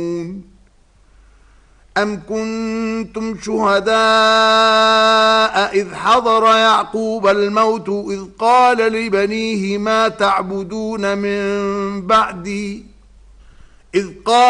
أم كنتم شهداء إذ حضر يعقوب الموت إذ قال لبنيه ما تعبدون من بعدي إذ قال